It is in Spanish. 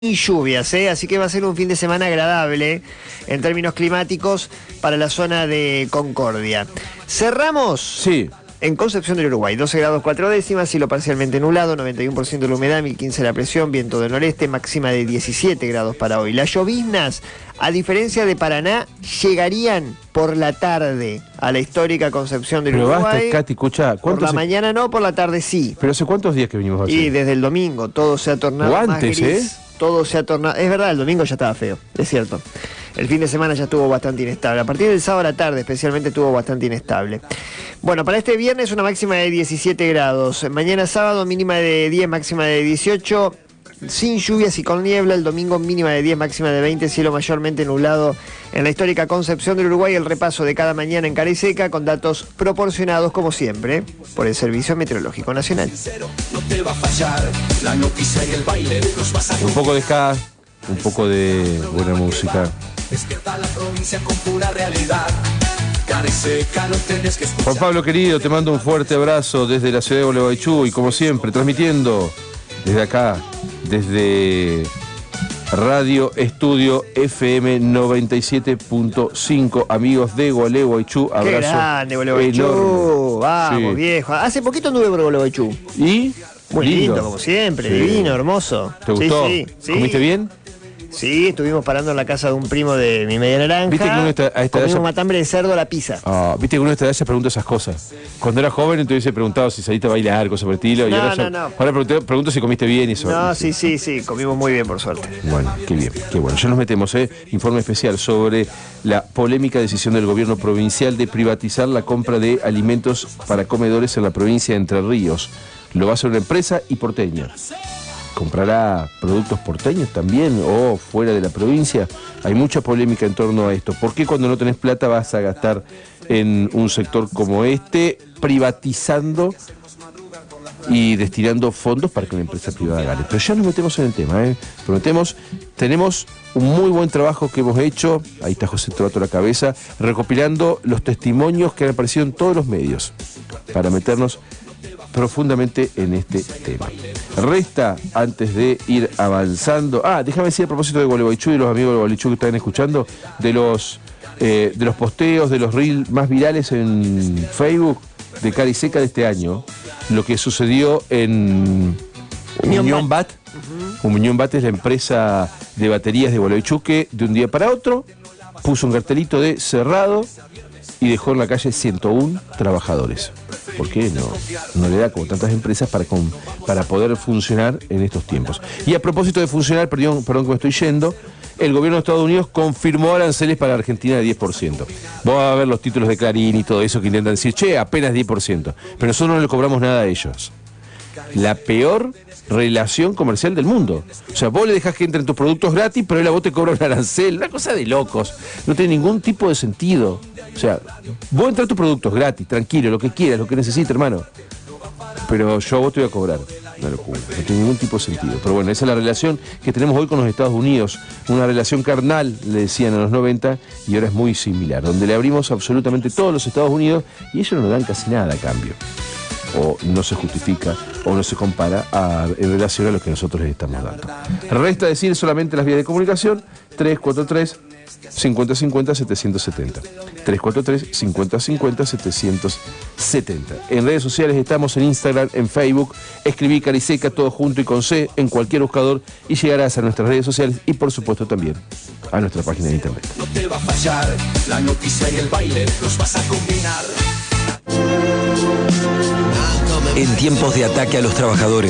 y lluvias, así que va a ser un fin de semana agradable en términos climáticos para la zona de Concordia. Cerramos en Concepción del Uruguay, 12 grados 4 décimas, cielo parcialmente nublado, 91% de la humedad, 1015 la presión, viento del noreste, máxima de 17 grados para hoy. Las lloviznas, a diferencia de Paraná, llegarían por la tarde a la histórica Concepción del Uruguay. Pero basta, Katy, escucha, por la mañana no, por la tarde sí. ¿Pero hace cuántos días que venimos así? Y desde el domingo todo se ha tornado más gris. Todo se ha tornado, es verdad, el domingo ya estaba feo, es cierto. El fin de semana ya estuvo bastante inestable. A partir del sábado a la tarde especialmente estuvo bastante inestable. Bueno, para este viernes una máxima de 17 grados. Mañana sábado mínima de 10, máxima de 18. Sin lluvias y con niebla. El domingo mínima de 10, máxima de 20. Cielo mayormente nublado en la histórica Concepción del Uruguay. El repaso de cada mañana en Cara y Seca con datos proporcionados como siempre por el Servicio Meteorológico Nacional. Un poco de ska, un poco de buena música. Juan Pablo querido, te mando un fuerte abrazo desde la ciudad de Gualeguaychú y como siempre transmitiendo desde acá, desde Radio Estudio FM 97.5, amigos de Gualeguaychú, abrazo. Qué grande Gualeguaychú, enorme. Vamos, sí. Viejo. Hace poquito anduve por Gualeguaychú. ¿Y? Muy lindo, como siempre, sí. Divino, hermoso. ¿Te gustó? Sí. ¿Comiste bien? Sí, estuvimos parando en la casa de un primo de mi media naranja. ¿Viste que uno comimos matambre de cerdo a la pizza. Viste que uno a esta edad se pregunta esas cosas. Cuando era joven te hubiese preguntado si saliste a bailar, cosas por el estilo. No, y ahora ahora pregunto si comiste bien y eso. No, sí, comimos muy bien por suerte. Bueno, qué bien, qué bueno. Ya nos metemos, informe especial sobre la polémica decisión del gobierno provincial de privatizar la compra de alimentos para comedores en la provincia de Entre Ríos. Lo va a hacer una empresa y porteña. ¿Comprará productos porteños también o fuera de la provincia? Hay mucha polémica en torno a esto. ¿Por qué cuando no tenés plata vas a gastar en un sector como este, privatizando y destinando fondos para que una empresa privada gane? Pero ya nos metemos en el tema, tenemos un muy buen trabajo que hemos hecho, ahí está José Tobato a la cabeza, recopilando los testimonios que han aparecido en todos los medios para meternos profundamente en este tema. Resta, antes de ir avanzando, déjame decir a propósito de Gualeguaychú y los amigos de Gualeguaychú que están escuchando, de los posteos, de los reels más virales en Facebook de Cara y Seca de este año, lo que sucedió en Unión BAT. Unión BAT es la empresa de baterías de Gualeguaychú que de un día para otro puso un cartelito de cerrado y dejó en la calle 101 trabajadores. ¿Por qué no le da como tantas empresas para poder funcionar en estos tiempos? Y a propósito de funcionar, perdón que me estoy yendo, el gobierno de Estados Unidos confirmó aranceles para Argentina de 10%. Vos vas a ver los títulos de Clarín y todo eso que intentan decir, apenas 10%. Pero nosotros no le cobramos nada a ellos. La peor relación comercial del mundo. O sea, vos le dejás que entren tus productos gratis, pero él a vos te cobra un arancel. Una cosa de locos. No tiene ningún tipo de sentido. O sea, vos entras tus productos gratis, tranquilo, lo que quieras, lo que necesites, hermano. Pero yo a vos te voy a cobrar. Una locura. No tiene ningún tipo de sentido. Pero bueno, esa es la relación que tenemos hoy con los Estados Unidos. Una relación carnal, le decían en los 90, y ahora es muy similar. Donde le abrimos absolutamente todos los Estados Unidos y ellos no nos dan casi nada a cambio. O no se justifica o no se compara en relación a lo que nosotros les estamos dando. Resta decir solamente las vías de comunicación: 343 5050 770. 343 5050 770. En redes sociales estamos en Instagram, en Facebook. Escribí Cara y Seca, todo junto y con C, en cualquier buscador y llegarás a nuestras redes sociales y por supuesto también a nuestra página de internet. No te va a fallar, la noticia y el baile los vas a combinar. En tiempos de ataque a los trabajadores,